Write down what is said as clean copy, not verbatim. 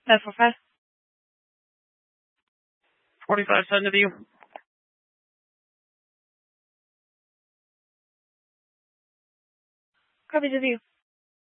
That's for fast. 45 send to view. Copy to view.